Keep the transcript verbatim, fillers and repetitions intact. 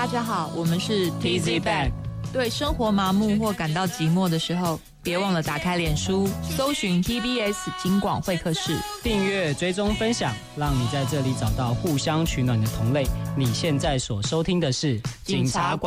大家好，我们是 T Z Bag。 对生活麻木或感到寂寞的时候，别忘了打开脸书，搜寻 T B S 警广会客室， 订阅、追踪、分享，让你在这里找到互相取暖的同类。你现在所收听的是警察广